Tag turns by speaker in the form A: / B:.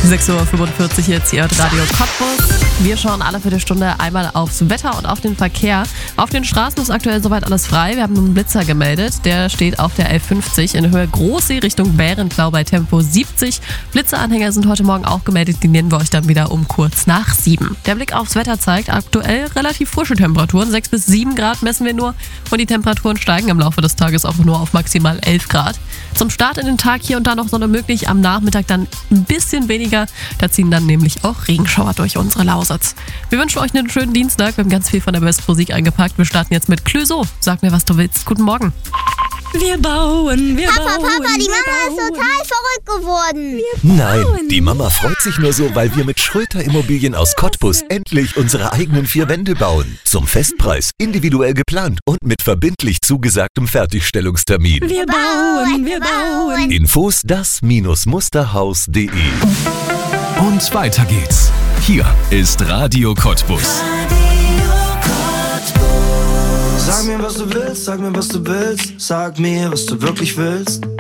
A: 6.45 Uhr jetzt hier auf Radio Cottbus. Wir schauen alle Viertelstunde einmal aufs Wetter und auf den Verkehr. Auf den Straßen ist aktuell soweit alles frei. Wir haben einen Blitzer gemeldet. Der steht auf der L50 in Höhe Großsee Richtung Bärenklau bei Tempo 70. Blitzeranhänger sind heute Morgen auch gemeldet. Die nennen wir euch dann wieder um kurz nach 7. Der Blick aufs Wetter zeigt aktuell relativ frische Temperaturen. 6 bis 7 Grad messen wir nur. Und die Temperaturen steigen im Laufe des Tages auch nur auf maximal 11 Grad. Zum Start in den Tag hier und da noch Sonne möglich. Am Nachmittag dann ein bisschen weniger. Da ziehen dann nämlich auch Regenschauer durch unsere Lausitz. Wir wünschen euch einen schönen Dienstag. Wir haben ganz viel von der besten Musik eingepackt. Wir starten jetzt mit Clüso. Sag mir, was du willst. Guten Morgen.
B: Wir bauen.
C: Papa, die Mama ist total verrückt geworden.
D: Nein, die Mama freut sich nur so, weil wir mit Schröter Immobilien aus Cottbus endlich unsere eigenen 4 Wände bauen. Zum Festpreis, individuell geplant und mit verbindlich zugesagtem Fertigstellungstermin.
B: Wir bauen.
D: Infos das-musterhaus.de.
E: Und weiter geht's. Hier ist Radio Cottbus.
F: Sag mir, was du willst, sag mir, was du willst, sag mir, was du wirklich willst.